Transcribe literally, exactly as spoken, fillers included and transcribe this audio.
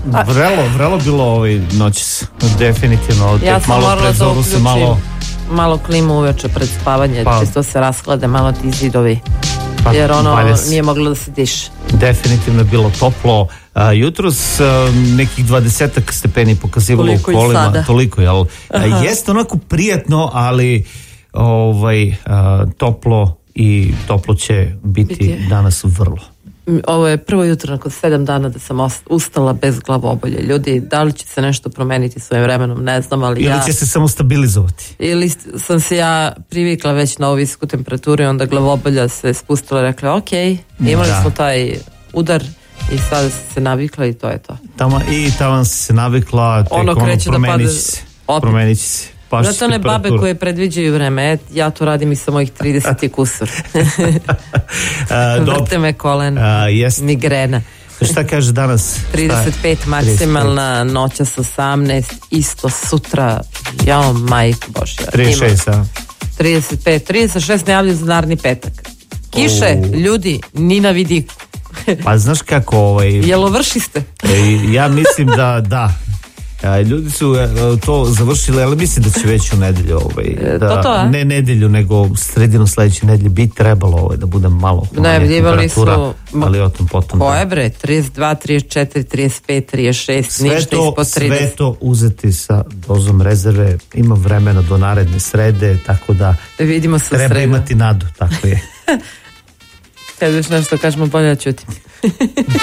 vrelo, vrelo bilo ovaj noćas, definitivno. Ja sam malo morala da uključim malo, malo klimu uveče pred spavanje, pa, čisto se rasklade malo ti zidovi, pa, jer ono nije moglo da se diše. Definitivno je bilo toplo. A, jutros a, nekih dvadesetak stepeni pokazivalo u kolima. Toliko, jel? A, jeste onako prijatno, ali ovaj, a, toplo i toplo će biti, biti danas vrlo. Ovo je prvo jutro nakon sedam dana da sam ustala bez glavobolje. Ljudi, da li će se nešto promeniti svojim vremenom, ne znam, ali ili ja... Ili će se samo stabilizovati. Ili sam se ja privikla već na ovu visoku temperaturu i onda glavobolja se spustila i rekla, ok, imali da. smo taj udar i sada se se navikla i to je to. Tamo, I tamo se navikla, tek ono, ono promenit će se. Promenit će se. Zato one babe koje predviđaju vreme, ja to radim i sa mojih trideset i kusur. Vrte me kolen, migrena. Šta kaže danas? trideset pet maksimalna, noća sa osamnaest, isto sutra, jao majko Božja. trideset šest, a? trideset pet, trideset šest najavljuju za naredni petak. Kiše, oh. ljudi, ni na vidiku. Pa znaš kako ovaj... Jel vrši ste? Ja mislim da, da. Ljudi su to završili, ali mislim da će već u nedelju ovaj, da, to to, ne nedelju, nego sredinom sledeće nedelje bi trebalo ovaj, da bude malo hladnija temperatura, su, ali o tom potom. Koje bre, trideset dva, trideset četiri, trideset pet, trideset šest, sve ništa to, ispod trideset. Sve to uzeti sa dozom rezerve, ima vremena do naredne srede, tako da vidimo se treba sreda. Imati nadu, tako je. Kad još nešto kažemo, bolje da ćutim.